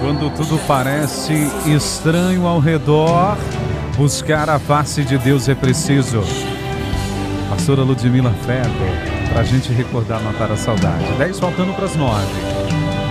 Quando tudo parece estranho ao redor, buscar a face de Deus é preciso. Pastora Ludmila Ferro, para a gente recordar, matar a saudade. 10 faltando para as 9.